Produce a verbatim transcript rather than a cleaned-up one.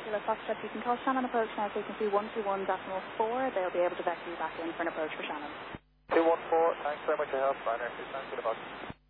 Kilo Foxtrot, you can call Shannon Approach now, frequency one two one decimal four. They'll be able to vector you back in for an approach for Shannon. two one four, thanks very much for your help. Ryanair, please thanks for the bus.